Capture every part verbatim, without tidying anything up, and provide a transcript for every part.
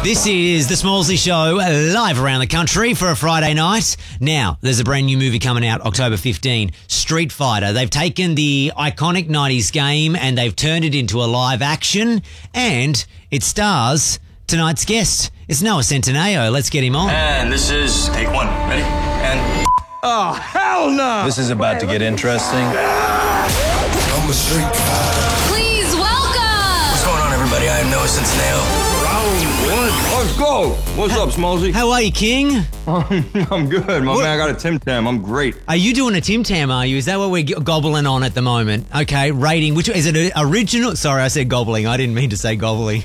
This is The Smallsy Show, live around the country for a Friday night. Now, there's a brand new movie coming out October fifteenth, Street Fighter. They've taken the iconic nineties game and they've turned it into a live action, and it stars tonight's guest. It's Noah Centineo. Let's get him on. And this is take one. Ready? And... Oh, hell no! This is about to get interesting. I'm a street fighter. Please welcome! What's going on, everybody? I am Noah Centineo. Let's go. What's up, Smallsy? How are you, King? I'm good, my What? man. I got a Tim Tam. I'm great. Are you doing a Tim Tam, are you? Is that what we're g- gobbling on at the moment? Okay, rating. Which is it a original? Sorry, I said gobbling. I didn't mean to say gobbling.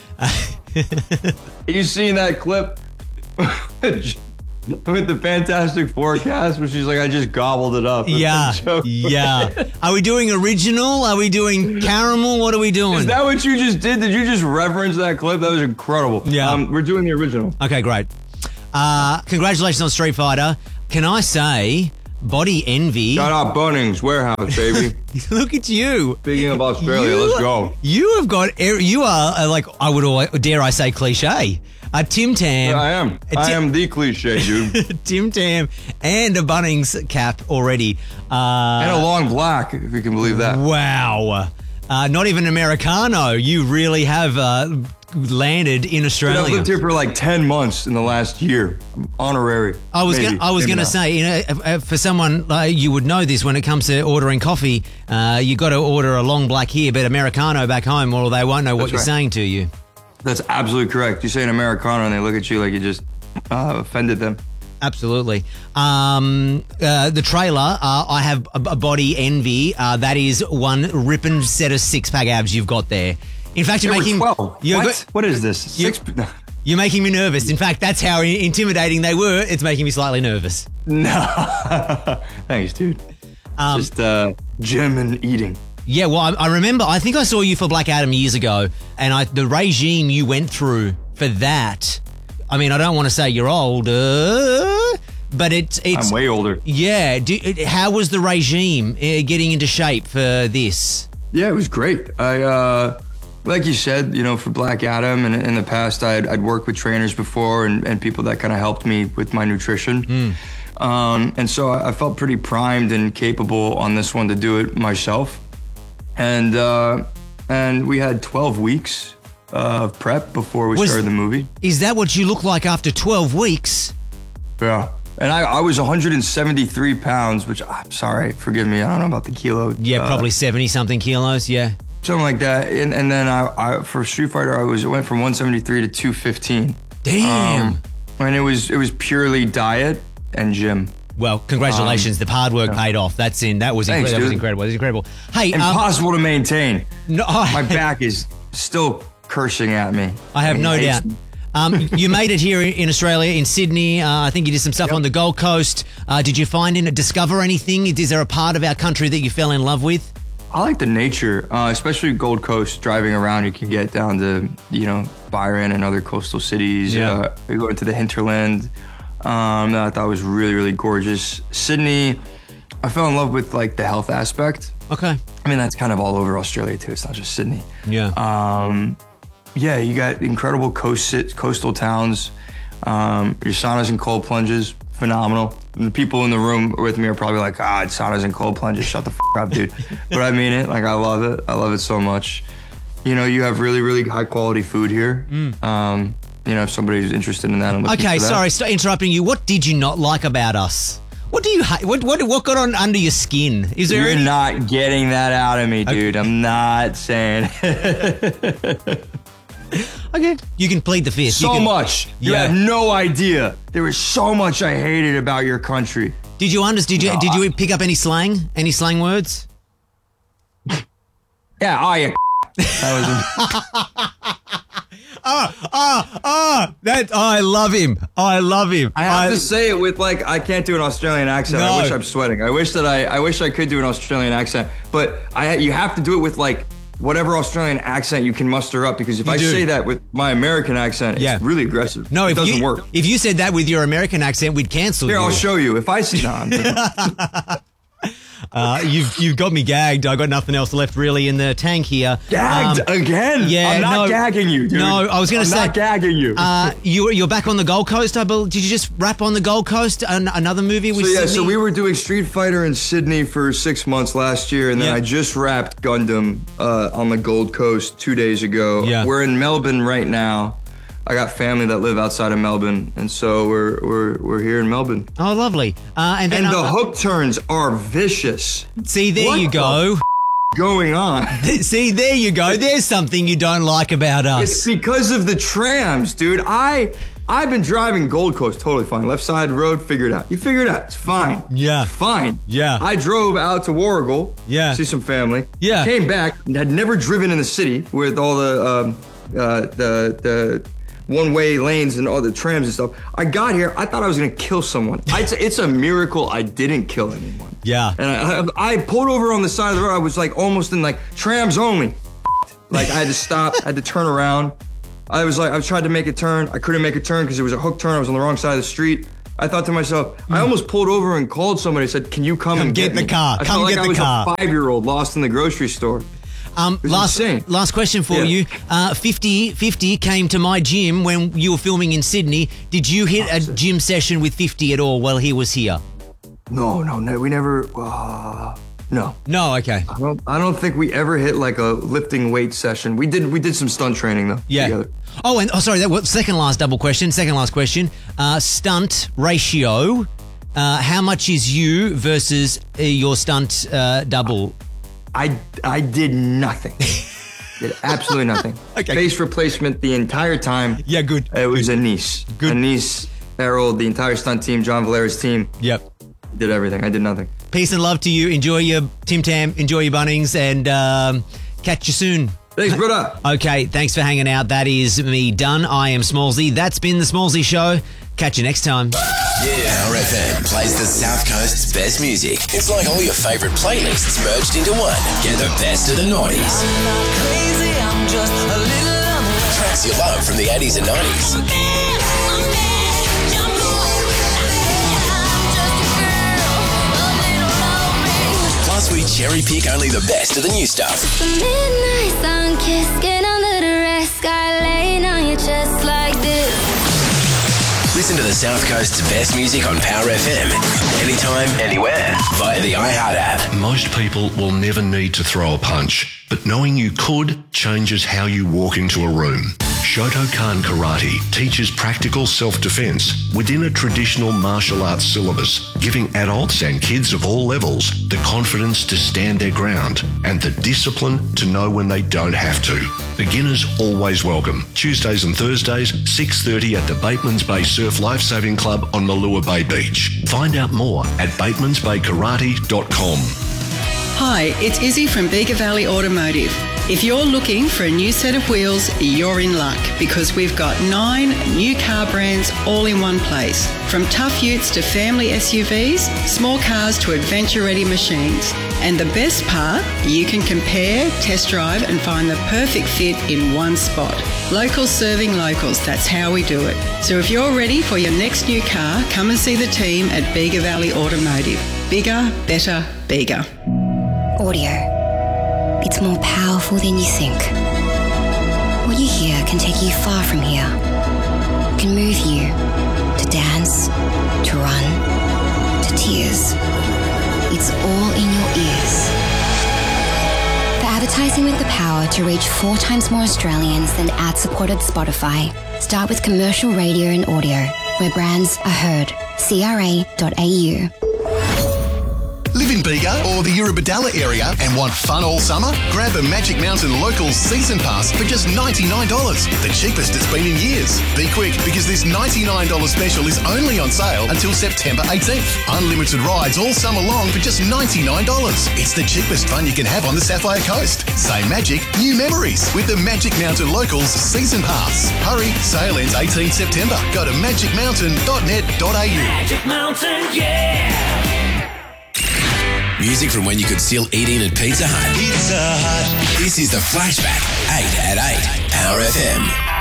You seen that clip with the Fantastic Forecast where she's like, I just gobbled it up? That's Yeah, a joke. yeah. Are we doing original? Are we doing caramel? What are we doing? Is that what you just did? Did you just reference that clip? That was incredible. Yeah. Um, we're doing the original. Okay, great. Uh, congratulations on Street Fighter. Can I say, body envy? Shout out Bunnings Warehouse, baby. Look at you. Speaking of Australia, You- let's go. You have got, you are uh, like, I would, al- dare I say, cliche. A Tim Tam. I am. A I Tim- am the cliche, dude. Tim Tam and a Bunnings cap already. Uh, And a long black, if you can believe that. wow. Uh, not even Americano. You really have uh, landed in Dude, Australia. I've lived here for like ten months in the last year. I'm honorary. I was Maybe. gonna, I was Maybe going to not. say, you know, uh, uh, for someone like you would know this when it comes to ordering coffee, uh, you got to order a long black here, but Americano back home, or they won't know what That's you're right. saying to you. That's absolutely correct. You say an Americano and they look at you like you just uh, offended them. Absolutely. Um, uh, the trailer, uh, I have a, a body envy. Uh, that is one ripping set of six pack abs you've got there. In fact, you're There were making twelve. You're, What? go- what is this? You- Six? you're making me nervous. In fact, that's how intimidating they were. It's making me slightly nervous. No. Thanks, dude. Um, just uh, gym and eating. Yeah, well, I, I remember. I think I saw you for Black Adam years ago, and I, the regime you went through for that. I mean, I don't want to say you're old, uh, but it's it's I'm way older. yeah. Do, it, how was the regime uh, getting into shape for this? Yeah, it was great. I, uh, like you said, you know, for Black Adam, and in the past, I'd, I'd worked with trainers before and, and people that kind of helped me with my nutrition. Mm. Um, and so I, I felt pretty primed and capable on this one to do it myself. And uh, and we had twelve weeks of prep before we Was- started the movie. Is that what you look like after twelve weeks? Yeah. And I, I was one hundred seventy-three pounds, which I'm sorry, forgive me, I don't know about the kilo. Yeah, uh, probably seventy something kilos. Yeah. something like that. And, and then I, I for Street Fighter, I was it went from one seventy-three to two fifteen. Damn. Um, and it was it was purely diet and gym. Well, congratulations. the hard work paid off. That's in. That was, Thanks, incre- that was dude. incredible. That was incredible. Hey, um, Impossible to maintain. no, My back is still cursing at me. I have It no hates doubt. me. Um, you made it here in Australia, in Sydney. Uh, I think you did some stuff Yep. on the Gold Coast. Uh, did you find and discover anything? Is there a part of our country that you fell in love with? I like the nature, uh, especially Gold Coast. Driving around, you can get down to you know Byron and other coastal cities. Yeah. Uh, we go into the hinterland. Um, that I thought was really really gorgeous. Sydney, I fell in love with like the health aspect. Okay. I mean that's kind of all over Australia too. It's not just Sydney. Yeah. Um, yeah, you got incredible coast coastal towns. Um, your saunas and cold plunges, phenomenal. And the people in the room with me are probably like, ah, it's saunas and cold plunges. Shut the f up, dude. But I mean it. Like I love it. I love it so much. You know, you have really, really high quality food here. Um, you know, if somebody's interested in that, I'm looking Okay, for that. sorry, st- interrupting you. What did you not like about us? What do you hate? What, what what got on under your skin? Is there You're any? not getting that out of me, dude. I'm not saying Okay, you can plead the fifth. so you can, much. You Yeah. have no idea. There was so much I hated about your country. Did you understand? Did you No, did you pick up any slang? Any slang words? Yeah, oh, you that was. Ah, ah, that I love him. I love him. I have to say it with like I can't do an Australian accent. No. I wish I'm sweating. I wish that I I wish I could do an Australian accent, but I you have to do it with like whatever Australian accent you can muster up because if You I do. say that with my American accent, Yeah. it's really aggressive. No, it if doesn't you, work. If you said that with your American accent, we'd cancel Here, you. I'll show you. If I see, no, I'm- Uh, you've you've got me gagged. I got nothing else left really in the tank here. Gagged Um, again? yeah, I'm not no- gagging you, dude. no, I was gonna I'm say- not gagging you. Uh, you you're back on the Gold Coast. I believe. Did you just wrap on the Gold Coast? An- another movie with So yeah, Sydney? so we were doing Street Fighter in Sydney for six months last year, and then Yeah. I just wrapped Gundam uh, on the Gold Coast two days ago. Yeah. We're in Melbourne right now. I got family that live outside of Melbourne, and so we're we're we're here in Melbourne. Oh, lovely. Uh, and then And the uh, hook turns are vicious. see, there What you go. the Going on. See, there you go. There's something you don't like about us. It's because of the trams, dude. I I've been driving Gold Coast totally fine. Left side road, figure it out. You figure it out. It's fine. Yeah. It's fine. Yeah. I drove out to Warragul. Yeah. See some family. Yeah. Came back. Had never driven in the city with all the um, uh, the the one-way lanes and all the trams and stuff. I got here. I thought I was gonna kill someone. I, it's, it's a miracle I didn't kill anyone. Yeah. And I, I pulled over on the side of the road. I was like almost in like trams only. Like I had to stop. I had to turn around. I was like, I tried to make a turn. I couldn't make a turn because it was a hook turn. I was on the wrong side of the street. I thought to myself, I almost pulled over and called somebody. Said, "Can you come, Come and get get, in the me?" car. I Come felt like get I the was car. a five-year-old lost in the grocery store. Um, was last insane. last question for Yeah. you. Uh, fifty, fifty came to my gym when you were filming in Sydney. Did you hit a gym session with fifty at all while he was here? No, no, no. We never. Uh, no. No. Okay. I don't. I don't think we ever hit like a lifting weight session. We did. We did some stunt training though. Yeah. Together. Oh, and oh, sorry. That was second last double question. Second last question. Uh, stunt ratio. Uh, how much is you versus uh, your stunt uh, double? I I did nothing. Did absolutely nothing. Okay. Face replacement the entire time. Yeah. Good. It was Anise. Good. Anise, Errol, the entire stunt team, John Valera's team, Yep. did everything. I did nothing. Peace and love to you. Enjoy your Tim Tam. Enjoy your Bunnings, and um, catch you soon. Thanks, brother. Okay, thanks for hanging out. That is me done. I am Smallsy. That's been the Smallsy Show. Catch you next time. Yeah, Power F M plays the South Coast's best music. It's like all your favourite playlists merged into one. Get the best of the noughties. I'm not crazy, I'm just a little unwell. Tracks you love from the eighties and nineties. I'm bad, I'm bad, I'm low. I'm just a girl, a little lonely. Plus, we cherry pick only the best of the new stuff. The midnight sun kiss, get under the rest, sky laying on your chest like this. Listen to the South Coast's best music on Power F M. Anytime, anywhere. Via the iHeart app. Most people will never need to throw a punch, but knowing you could changes how you walk into a room. Shotokan Karate teaches practical self-defense within a traditional martial arts syllabus, giving adults and kids of all levels the confidence to stand their ground and the discipline to know when they don't have to. Beginners always welcome. Tuesdays and Thursdays, six thirty at the Bateman's Bay Surf Lifesaving Club on Malua Bay Beach. Find out more at batemans bay karate dot com. Hi, it's Izzy from Bega Valley Automotive. If you're looking for a new set of wheels, you're in luck because we've got nine new car brands all in one place. From tough utes to family S U Vs, small cars to adventure-ready machines. And the best part, you can compare, test drive and find the perfect fit in one spot. Locals serving locals, that's how we do it. So if you're ready for your next new car, come and see the team at Bega Valley Automotive. Bigger, better, bigger. Audio. It's more powerful than you think. What you hear can take you far from here. It can move you to dance, to run, to tears. It's all in your ears. For advertising with the power to reach four times more Australians than ad-supported Spotify, start with commercial radio and audio, where brands are heard. C R A dot A U. Live in Bega or the Eurobodalla area and want fun all summer? Grab a Magic Mountain Locals Season Pass for just ninety-nine dollars, the cheapest it's been in years. Be quick because this ninety-nine dollars special is only on sale until September eighteenth. Unlimited rides all summer long for just ninety-nine dollars. It's the cheapest fun you can have on the Sapphire Coast. Same magic, new memories with the Magic Mountain Locals Season Pass. Hurry, sale ends eighteenth September. Go to magic mountain dot net dot a u. Magic Mountain, yeah! Music from when you could still eat in at Pizza Hut. Pizza Hut. This is the Flashback, eight at eight, Power F M.